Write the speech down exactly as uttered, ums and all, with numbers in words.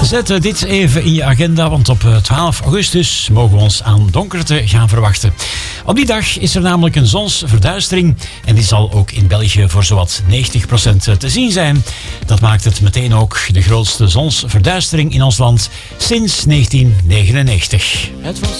Zet dit even in je agenda, want op twaalf augustus mogen we ons aan donkerte gaan verwachten. Op die dag is er namelijk een zonsverduistering en die zal ook in België voor zowat negentig procent te zien zijn. Dat maakt het meteen ook de grootste zonsverduistering in ons land sinds negentien negenennegentig. Het was